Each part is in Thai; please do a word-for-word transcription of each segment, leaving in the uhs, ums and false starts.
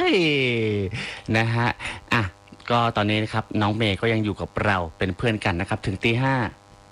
ยนะฮะอ่ะก็ตอนนี้นะครับน้องเมย์ก็ยังอยู่กับเราเป็นเพื่อนกันนะครับถึงตีห้า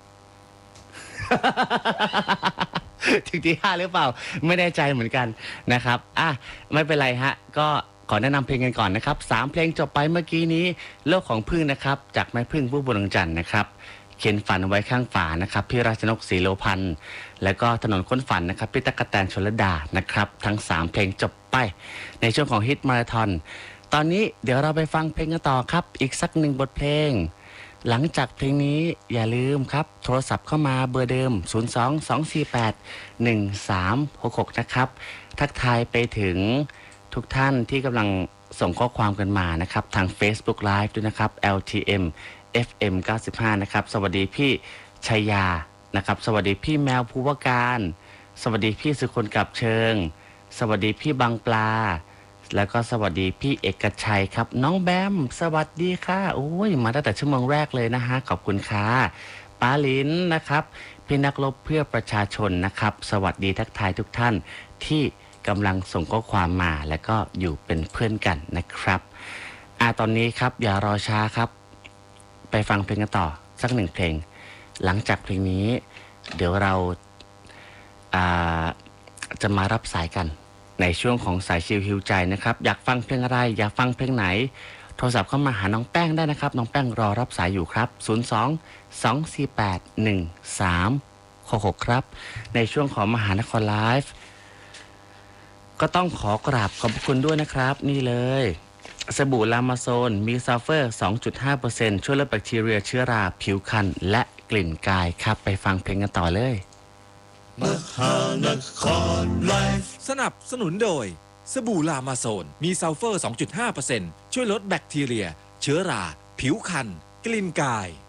ถึงตีห้าหรือเปล่าไม่แน่ใจเหมือนกันนะครับอ่ะไม่เป็นไรฮะก็ขอแนะนำเพลงกันก่อนนะครับสามเพลงจบไปเมื่อกี้นี้โลกของพึ่งนะครับจากแม่พึ่งผู้บุญดวงจันทร์นะครับเขียนฝันไว้ข้างฝานะครับพี่ราชนกศรีโลพันธ์แล้วก็ถนนค้นฝันนะครับพี่ตั๊กแตนชลดานะครับทั้งสามเพลงจบไปในช่วงของฮิตมาราธอนตอนนี้เดี๋ยวเราไปฟังเพลงกันต่อครับอีกสักหนึ่งบทเพลงหลังจากเพลงนี้อย่าลืมครับโทรศัพท์เข้ามาเบอร์เดิมศูนย์ สอง สอง สี่ แปด หนึ่ง สาม หก หกนะครับทักทายไปถึงทุกท่านที่กำลังส่งข้อความกันมานะครับทาง Facebook Live ด้วยนะครับ แอล ที เอ็ม เอฟ เอ็ม เก้าสิบห้านะครับสวัสดีพี่ชัยยานะครับสวัสดีพี่แมวภูวการสวัสดีพี่สุคนกับเชิงสวัสดีพี่บางปลาแล้วก็สวัสดีพี่เอกชัยครับน้องแบมสวัสดีค่ะโอ้ยมาตั้งแต่ชั่วโมงแรกเลยนะฮะขอบคุณค่ะป้าลินนะครับพี่นักรบเพื่อประชาชนนะครับสวัสดีทักทายทุกท่านที่กำลังส่งข้อความมาแล้วก็อยู่เป็นเพื่อนกันนะครับอ่าตอนนี้ครับอย่ารอช้าครับไปฟังเพลงกันต่อสักหนึ่งเพลงหลังจากเพลงนี้เดี๋ยวเราอ่าจะมารับสายกันในช่วงของสายชิลฮิวใจนะครับอยากฟังเพลงอะไรอยากฟังเพลงไหนโทรศัพท์เข้ามาหาน้องแป้งได้นะครับน้องแป้งรอรับสายอยู่ครับศูนย์ สอง สอง สี่ แปด หนึ่ง สาม หก หกครับในช่วงของมหานครไลฟ์ก็ต้องขอกราบขอบคุณด้วยนะครับนี่เลยสบู่ลามาโซนมีซัลเฟอร์ สองจุดห้าเปอร์เซ็นต์ ช่วยลดแบคทีเรียเชื้อราผิวคันและกลิ่นกายครับไปฟังเพลงกันต่อเลยมหานครไลฟ์สนับสนุนโดยสบู่ลามาโซนมีซัลเฟอร์ สองจุดห้าเปอร์เซ็นต์ ช่วยลดแบคทีเรียเชื้อราผิวคันกลิ่นกาย